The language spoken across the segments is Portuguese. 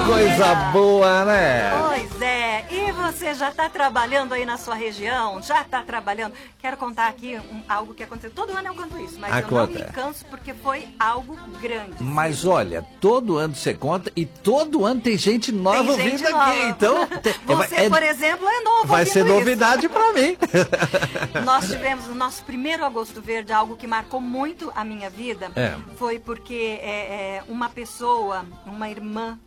coisa boa, né? Pois é, e você já está trabalhando aí na sua região? Já está trabalhando? Quero contar aqui algo que aconteceu. Todo ano eu conto isso, mas eu não me canso porque foi algo grande. Mas olha, todo ano você conta e todo ano tem gente nova ouvindo aqui. Então, você, por exemplo, é novo. Vai ser novidade para mim. Nós tivemos o nosso primeiro Agosto Verde, algo que marcou muito a minha vida. Foi porque uma pessoa, uma irmã,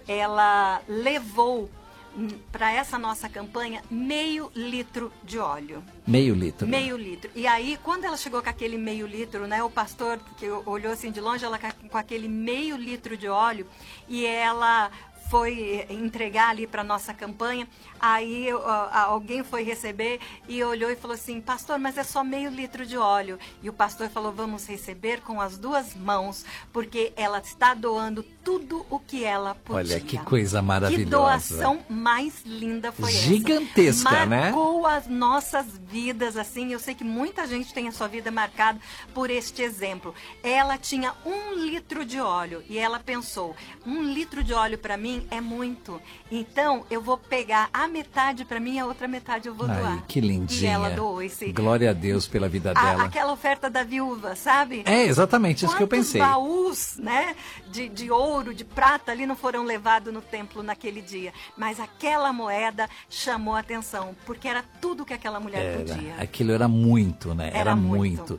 ela levou para essa nossa campanha meio litro de óleo. Meio litro. Meio litro. E aí, quando ela chegou com aquele meio litro, né, o pastor que olhou assim de longe, ela com aquele meio litro de óleo, e ela foi entregar ali para nossa campanha. Aí alguém foi receber e olhou e falou assim: pastor, mas é só meio litro de óleo. E o pastor falou: vamos receber com as duas mãos, porque ela está doando tudo o que ela podia. Olha que coisa maravilhosa. Que doação mais linda foi essa. Gigantesca, né? Marcou as nossas vidas, assim. Eu sei que muita gente tem a sua vida marcada por este exemplo. Ela tinha 1 litro de óleo e ela pensou: 1 litro de óleo para mim é muito. Então eu vou pegar a metade para mim, a outra metade eu vou doar. Que lindinha. E ela doou esse... Glória a Deus pela vida dela. Aquela oferta da viúva, sabe? É exatamente isso que eu pensei. Quantos baús, né, de ouro, de prata ali não foram levados no templo naquele dia. Mas aquela moeda chamou a atenção, porque era tudo que aquela mulher podia. Aquilo era muito, né? Era muito.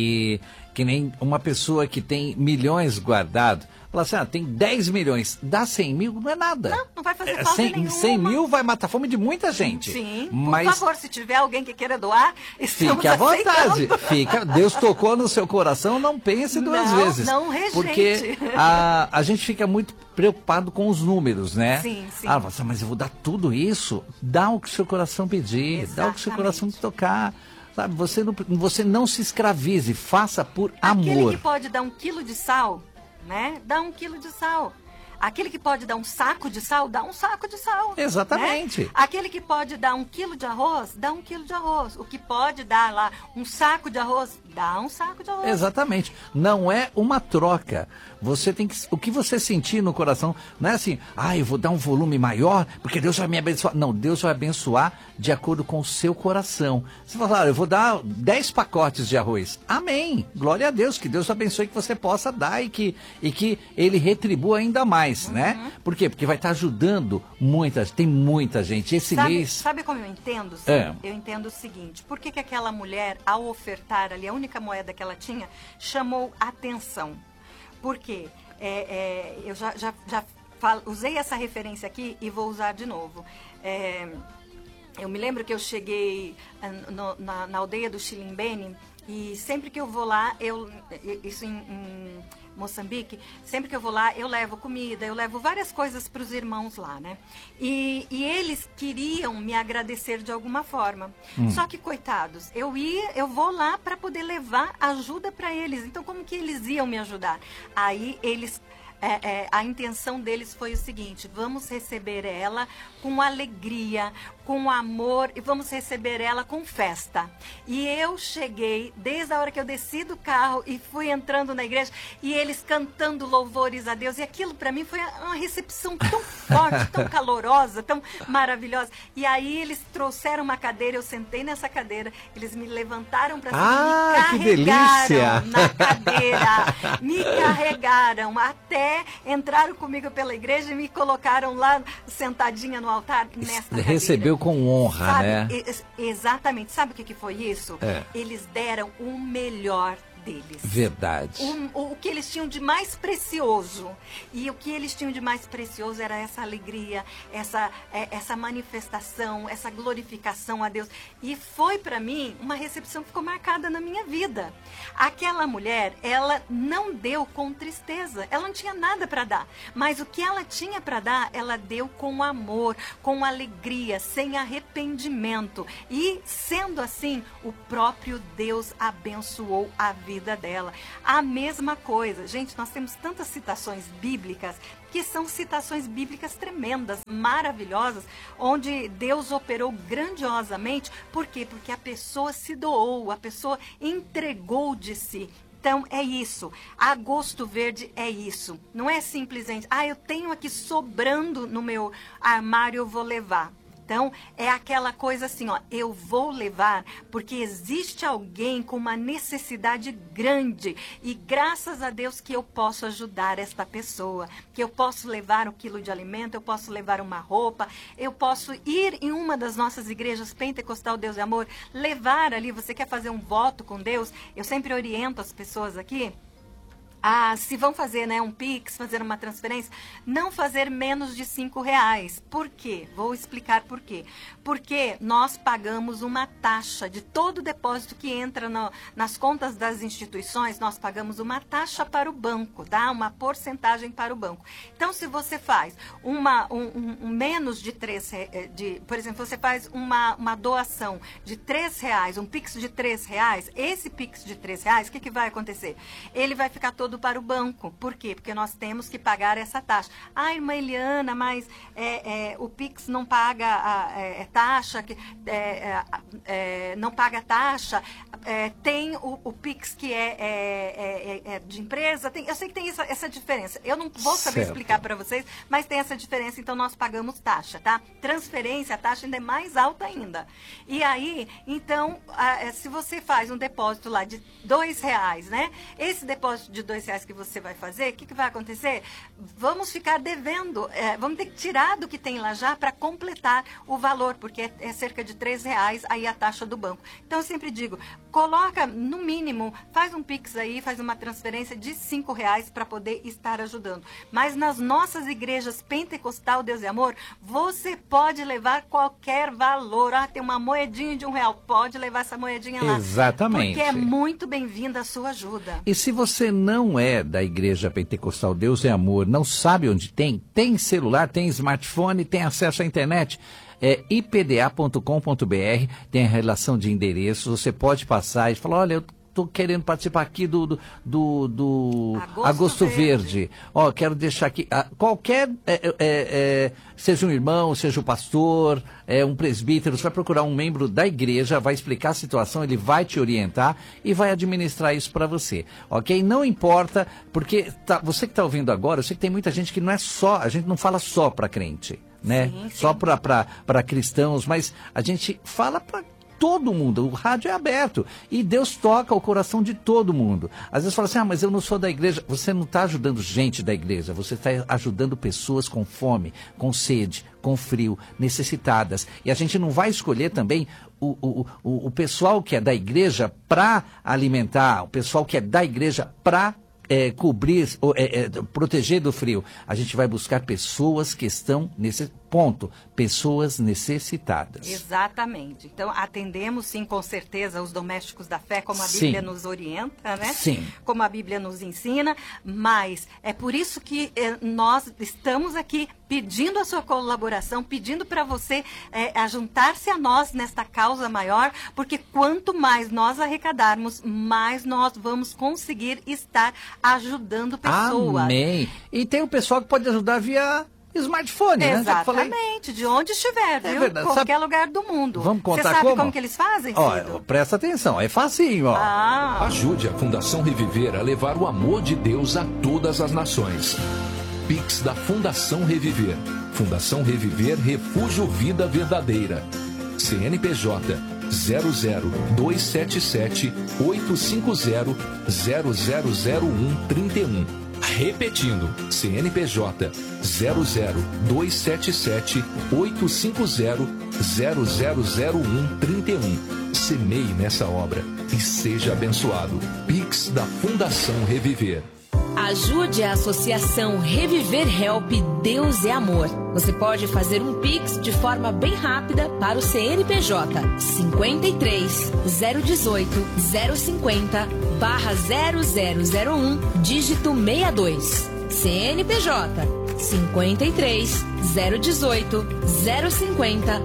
E que nem uma pessoa que tem milhões guardados, fala assim, tem 10 milhões, dá 100 mil, não é nada. Não vai fazer falta nenhuma. 100 mil vai matar a fome de muita gente. Sim, mas... por favor, se tiver alguém que queira doar, fique à vontade. Deus tocou no seu coração, não pense duas vezes. Não rejeite. Porque a gente fica muito preocupado com os números, né? Sim. Mas eu vou dar tudo isso? Dá o que o seu coração pedir, dá o que o seu coração tocar. Sabe, você não se escravize, faça por amor. Aquele que pode dar 1 quilo de sal, né? Dá 1 quilo de sal. Aquele que pode dar 1 saco de sal, dá 1 saco de sal. Exatamente. Né? Aquele que pode dar 1 quilo de arroz, dá 1 quilo de arroz. O que pode dar lá 1 saco de arroz, dá 1 saco de arroz. Exatamente. Não é uma troca. Você tem que... O que você sentir no coração, não é assim, eu vou dar um volume maior, porque Deus vai me abençoar. Não, Deus vai abençoar de acordo com o seu coração. Você fala, eu vou dar 10 pacotes de arroz. Amém. Glória a Deus, que Deus abençoe, que você possa dar e que Ele retribua ainda mais, né? Por quê? Porque vai estar ajudando tem muita gente. Esse mês... Sabe como eu entendo? Eu entendo o seguinte, por que aquela mulher, ao ofertar ali, a única moeda que ela tinha, chamou atenção? Porque eu já usei essa referência aqui e vou usar de novo. Eu me lembro que eu cheguei na aldeia do Chilimbene e sempre que eu vou lá, isso em Moçambique, sempre que eu vou lá, eu levo comida, eu levo várias coisas para os irmãos lá, né? E eles queriam me agradecer de alguma forma. Só que, coitados, eu vou lá para poder levar ajuda para eles. Então, como que eles iam me ajudar? Aí, a intenção deles foi o seguinte: vamos receber ela com alegria, com amor, e vamos receber ela com festa. E eu cheguei, desde a hora que eu desci do carro e fui entrando na igreja, e eles cantando louvores a Deus, e aquilo para mim foi uma recepção tão forte, tão calorosa, tão maravilhosa. E aí eles trouxeram uma cadeira, eu sentei nessa cadeira, eles me levantaram para cima, me carregaram na cadeira, me carregaram até entraram comigo pela igreja e me colocaram lá sentadinha no altar nesta cadeira. Recebeu com honra, sabe, né? Exatamente. Sabe o que foi isso? Eles deram o melhor deles. Verdade. O que eles tinham de mais precioso. E o que eles tinham de mais precioso era essa alegria, essa manifestação, essa glorificação a Deus. E foi para mim uma recepção que ficou marcada na minha vida. Aquela mulher, ela não deu com tristeza. Ela não tinha nada para dar. Mas o que ela tinha para dar, ela deu com amor, com alegria, sem arrependimento. E, sendo assim, o próprio Deus abençoou a vida dela. A mesma coisa. Gente, nós temos tantas citações bíblicas que são citações bíblicas tremendas, maravilhosas, onde Deus operou grandiosamente. Por quê? Porque a pessoa se doou, a pessoa entregou de si. Então, é isso. Agosto Verde é isso. Não é simplesmente, eu tenho aqui sobrando no meu armário, eu vou levar. Então, é aquela coisa assim, eu vou levar porque existe alguém com uma necessidade grande e graças a Deus que eu posso ajudar esta pessoa, que eu posso levar um quilo de alimento, eu posso levar uma roupa, eu posso ir em uma das nossas igrejas pentecostal Deus e Amor, levar ali, você quer fazer um voto com Deus, eu sempre oriento as pessoas aqui, se vão fazer, né, um Pix, fazer uma transferência, não fazer menos de R$5. Por quê? Vou explicar por quê. Porque nós pagamos uma taxa de todo depósito que entra nas contas das instituições, nós pagamos uma taxa para o banco, tá? Uma porcentagem para o banco. Então, se você faz menos de por exemplo, você faz uma doação de R$3, um Pix de R$3, esse Pix de R$3, o que vai acontecer? Ele vai ficar todo para o banco. Por quê? Porque nós temos que pagar essa taxa. Irmã Eliana, mas o Pix não paga taxa, não paga taxa, tem o Pix que é de empresa, eu sei que tem essa diferença. Eu não vou saber explicar para vocês, mas tem essa diferença, então nós pagamos taxa, tá? Transferência, a taxa ainda é mais alta ainda. E aí, então, se você faz um depósito lá de R$2, né? Esse depósito de R$2 que você vai fazer, o que vai acontecer? Vamos ficar devendo, vamos ter que tirar do que tem lá já para completar o valor, porque é cerca de R$3 aí a taxa do banco. Então eu sempre digo, coloca no mínimo, faz um Pix aí, faz uma transferência de R$5 para poder estar ajudando. Mas nas nossas igrejas pentecostal Deus e Amor, você pode levar qualquer valor. Tem uma moedinha de R$1, pode levar essa moedinha lá. Exatamente. Porque é muito bem-vinda a sua ajuda. E se você não é da igreja pentecostal Deus e Amor, não sabe onde tem celular, tem smartphone, tem acesso à internet, ipda.com.br, tem a relação de endereços, você pode passar e falar, olha, eu estou querendo participar aqui do Agosto Verde. Quero deixar aqui, qualquer, seja um irmão, seja um pastor, um presbítero, você vai procurar um membro da igreja, vai explicar a situação, ele vai te orientar e vai administrar isso para você, ok? Não importa, porque você que está ouvindo agora, eu sei que tem muita gente que não é só, a gente não fala só para crente, né? Sim. Só para cristãos, mas a gente fala para todo mundo, o rádio é aberto e Deus toca o coração de todo mundo. Às vezes fala assim, mas eu não sou da igreja. Você não está ajudando gente da igreja, você está ajudando pessoas com fome, com sede, com frio, necessitadas. E a gente não vai escolher também o pessoal que é da igreja para alimentar, o pessoal que é da igreja para cobrir, proteger do frio. A gente vai buscar pessoas que estão nesse ponto, pessoas necessitadas. Exatamente. Então, atendemos, sim, com certeza, os domésticos da fé, como a Bíblia nos orienta, né? Sim. Como a Bíblia nos ensina, mas é por isso que nós estamos aqui pedindo a sua colaboração, pedindo para você juntar-se a nós nesta causa maior, porque quanto mais nós arrecadarmos, mais nós vamos conseguir estar ajudando pessoas. Amém. E tem o pessoal que pode ajudar via smartphone, né? Exatamente, de onde estiver, viu? Verdade. Qualquer lugar do mundo. Vamos contar Você sabe como que eles fazem, Cido? Presta atenção, é facinho, Ajude a Fundação Reviver a levar o amor de Deus a todas as nações. Pix da Fundação Reviver. Fundação Reviver Refúgio Vida Verdadeira. CNPJ 00277 850 0001 31. Repetindo, CNPJ 00277 850 0001 31. Semeie nessa obra e seja abençoado. Pix da Fundação Reviver. Ajude a Associação Reviver Help Deus é Amor. Você pode fazer um Pix de forma bem rápida para o CNPJ 53 018 050 /0001 dígito 62. CNPJ 53 018 050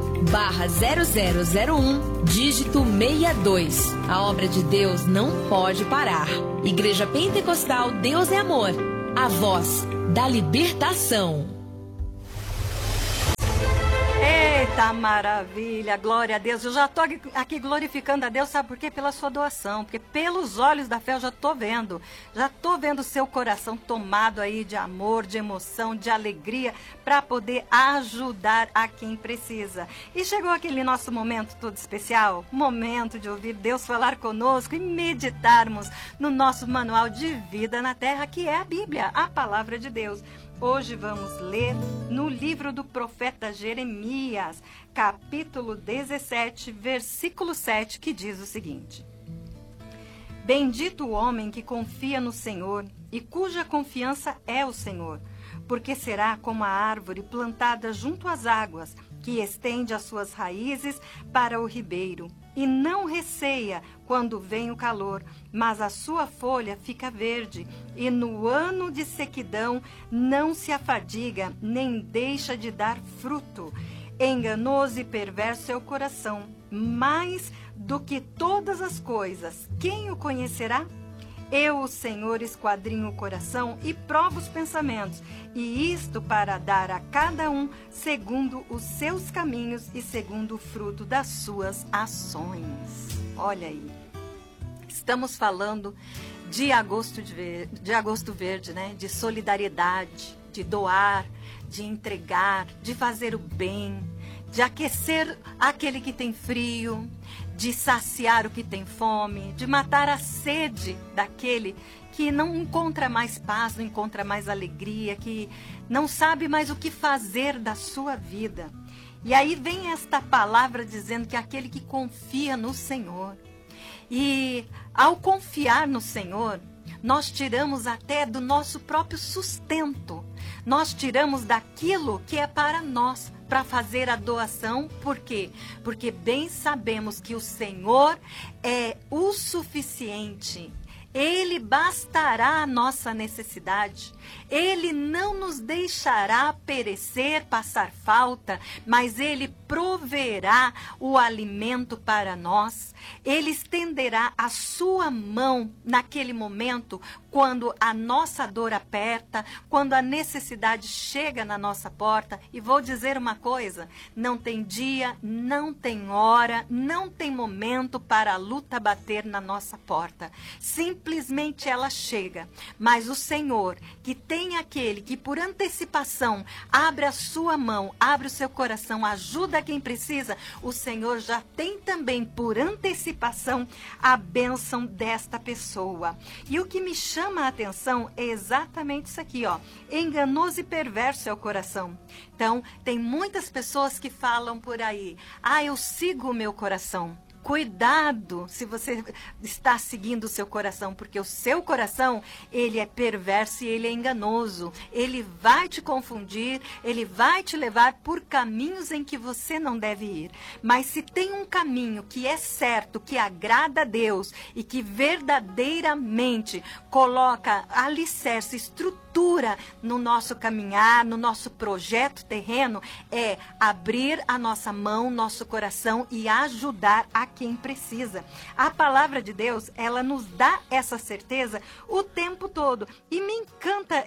/0001 dígito 62. A obra de Deus não pode parar. Igreja Pentecostal Deus é Amor, a voz da libertação. Eita maravilha, glória a Deus. Eu já estou aqui glorificando a Deus, sabe por quê? Pela sua doação, porque pelos olhos da fé eu já estou vendo o seu coração tomado aí de amor, de emoção, de alegria, para poder ajudar a quem precisa. E chegou aquele nosso momento todo especial, momento de ouvir Deus falar conosco e meditarmos no nosso manual de vida na terra, que é a Bíblia, a palavra de Deus. Hoje vamos ler no livro do profeta Jeremias, capítulo 17, versículo 7, que diz o seguinte: Bendito o homem que confia no Senhor e cuja confiança é o Senhor, porque será como a árvore plantada junto às águas, que estende as suas raízes para o ribeiro, e não receia quando vem o calor, mas a sua folha fica verde, e no ano de sequidão não se afadiga, nem deixa de dar fruto. Enganoso e perverso é o coração, mais do que todas as coisas. Quem o conhecerá? Eu, o Senhor, esquadrinho o coração e provo os pensamentos, e isto para dar a cada um segundo os seus caminhos e segundo o fruto das suas ações. Olha aí, estamos falando de agosto verde, né? De solidariedade, de doar, de entregar, de fazer o bem, de aquecer aquele que tem frio, de saciar o que tem fome, de matar a sede daquele que não encontra mais paz, não encontra mais alegria, que não sabe mais o que fazer da sua vida. E aí vem esta palavra dizendo que aquele que confia no Senhor. E ao confiar no Senhor, nós tiramos até do nosso próprio sustento. Nós tiramos daquilo que é para nós, para fazer a doação. Por quê? Porque bem sabemos que o Senhor é o suficiente. Ele bastará a nossa necessidade. Ele não nos deixará perecer, passar falta, mas Ele proverá o alimento para nós. Ele estenderá a sua mão naquele momento, quando a nossa dor aperta, quando a necessidade chega na nossa porta. E vou dizer uma coisa, não tem dia, não tem hora, não tem momento para a luta bater na nossa porta. Simplesmente ela chega, mas o Senhor, que tem aquele que por antecipação abre a sua mão, abre o seu coração, ajuda quem precisa, o Senhor já tem também por antecipação a bênção desta pessoa. E o que me chama a atenção é exatamente isso aqui, ó. Enganoso e perverso é o coração. Então, tem muitas pessoas que falam por aí, eu sigo o meu coração. Cuidado se você está seguindo o seu coração, porque o seu coração, ele é perverso e ele é enganoso. Ele vai te confundir, ele vai te levar por caminhos em que você não deve ir. Mas se tem um caminho que é certo, que agrada a Deus e que verdadeiramente coloca alicerce, estrutura no nosso caminhar, no nosso projeto terreno, é abrir a nossa mão, nosso coração e ajudar a quem precisa. A palavra de Deus, ela nos dá essa certeza o tempo todo. E me encanta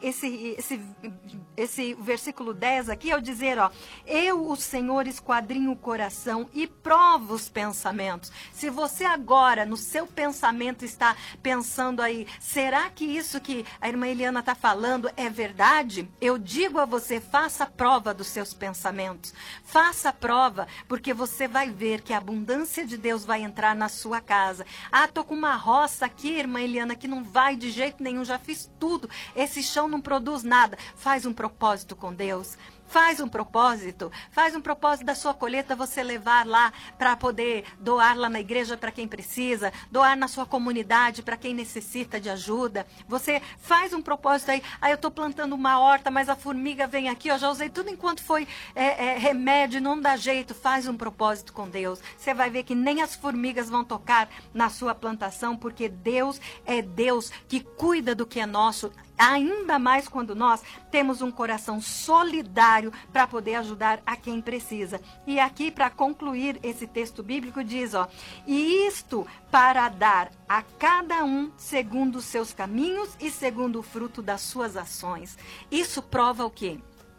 esse versículo 10 aqui, ao dizer, ó, eu, o Senhor, esquadrinho o coração e provo os pensamentos. Se você agora, no seu pensamento, está pensando aí, será que isso que a irmã Eliana está falando é verdade? Eu digo a você, faça a prova dos seus pensamentos. Faça a prova, porque você vai ver que a abundância de Deus vai entrar na sua casa. Tô com uma roça aqui, irmã Eliana, que não vai de jeito nenhum, já fiz tudo. Esse chão não produz nada. Faz um propósito com Deus. Faz um propósito da sua colheita, você levar lá para poder doar lá na igreja para quem precisa, doar na sua comunidade para quem necessita de ajuda. Você faz um propósito aí, eu estou plantando uma horta, mas a formiga vem aqui, já usei tudo enquanto foi remédio, não dá jeito. Faz um propósito com Deus. Você vai ver que nem as formigas vão tocar na sua plantação, porque Deus é Deus que cuida do que é nosso, ainda mais quando nós temos um coração solidário para poder ajudar a quem precisa. E aqui, para concluir esse texto bíblico, diz, ó, e isto para dar a cada um segundo os seus caminhos e segundo o fruto das suas ações. Isso prova o quê?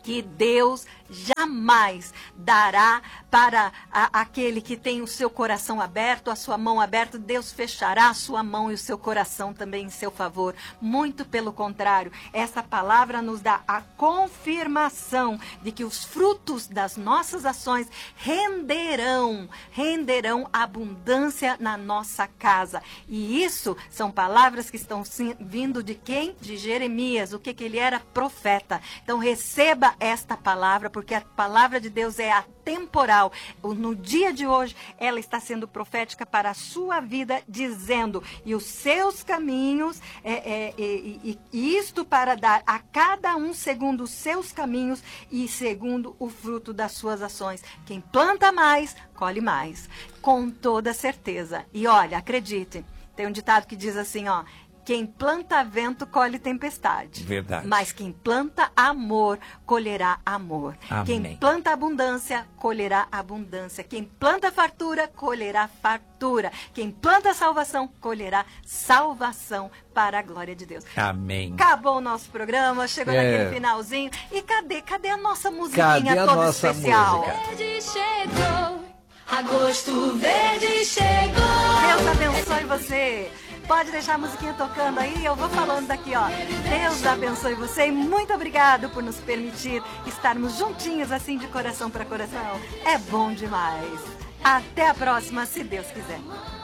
que Deus jamais dará para aquele que tem o seu coração aberto, a sua mão aberta. Deus fechará a sua mão e o seu coração também em seu favor. Muito pelo contrário, essa palavra nos dá a confirmação de que os frutos das nossas ações renderão abundância na nossa casa. E isso são palavras que estão vindo de quem? De Jeremias, o que ele era? Profeta. Então receba esta palavra, porque a palavra de Deus é atemporal. No dia de hoje, ela está sendo profética para a sua vida, dizendo, e os seus caminhos, isto para dar a cada um segundo os seus caminhos e segundo o fruto das suas ações. Quem planta mais, colhe mais, com toda certeza. E olha, acredite, tem um ditado que diz assim, ó, quem planta vento, colhe tempestade. Verdade. Mas quem planta amor, colherá amor. Amém. Quem planta abundância, colherá abundância. Quem planta fartura, colherá fartura. Quem planta salvação, colherá salvação para a glória de Deus. Amém. Acabou o nosso programa, chegou naquele finalzinho. E cadê a nossa musiquinha toda especial? Verde chegou, agosto verde chegou. Deus abençoe você. Pode deixar a musiquinha tocando aí, eu vou falando daqui, ó. Deus abençoe você e muito obrigado por nos permitir estarmos juntinhos assim de coração para coração. É bom demais. Até a próxima, se Deus quiser.